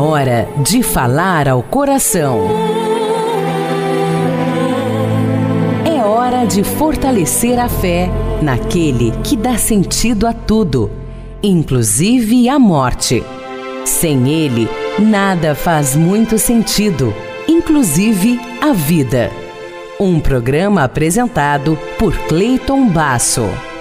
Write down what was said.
hora de falar ao coração. É hora de fortalecer a fé naquele que dá sentido a tudo, inclusive a morte. Sem ele, nada faz muito sentido, inclusive a vida. Um programa apresentado por Cleiton Basso.